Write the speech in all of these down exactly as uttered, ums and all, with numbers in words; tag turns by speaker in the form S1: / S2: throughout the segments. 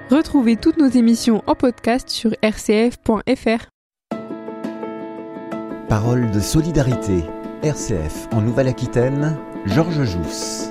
S1: Retrouvez toutes nos émissions en podcast sur r c f point f r.
S2: Parole de solidarité. R C F en Nouvelle-Aquitaine, Georges Jousse.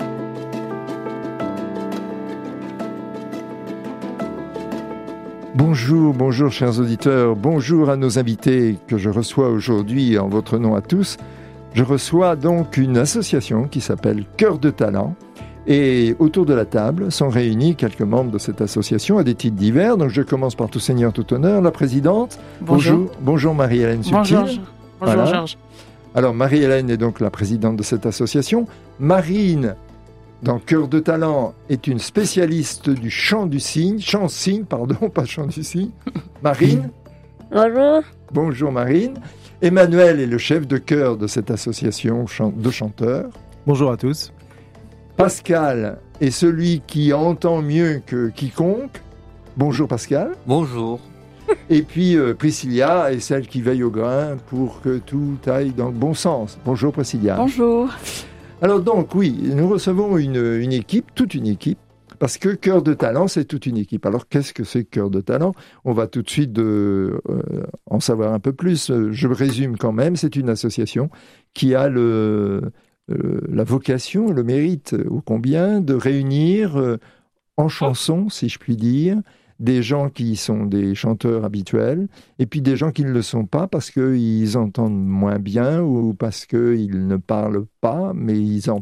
S3: Bonjour, bonjour chers auditeurs, bonjour à nos invités que je reçois aujourd'hui en votre nom à tous. Je reçois donc une association qui s'appelle Cœur de Talent et autour de la table sont réunis quelques membres de cette association à des titres divers. Donc je commence par tout seigneur, tout honneur, la présidente.
S4: Bonjour.
S3: Bonjour, bonjour Marie-Hélène Subtil.
S4: Bonjour, bonjour
S3: Voilà.
S4: Georges.
S3: Alors Marie-Hélène est donc la présidente de cette association. Marine, dans Cœur de Talent, est une spécialiste du chant du cygne, chant cygne, pardon, pas chant du cygne. Marine.
S5: Bonjour.
S3: Bonjour Marine. Emmanuel est le chef de chœur de cette association de chanteurs.
S6: Bonjour à tous.
S3: Pascal est celui qui entend mieux que quiconque. Bonjour Pascal.
S7: Bonjour.
S3: Et puis euh, Priscilla est celle qui veille au grain pour que tout aille dans le bon sens. Bonjour Priscilla.
S4: Bonjour.
S3: Alors donc oui, nous recevons une, une équipe, toute une équipe, parce que Cœur de Talent, c'est toute une équipe. Alors qu'est-ce que c'est Cœur de Talent ? On va tout de suite de, euh, en savoir un peu plus. Je résume quand même, c'est une association qui a le, euh, la vocation, le mérite ô combien de réunir euh, en chanson, si je puis dire, des gens qui sont des chanteurs habituels et puis des gens qui ne le sont pas parce qu'ils entendent moins bien ou parce qu'ils ne parlent pas, mais ils en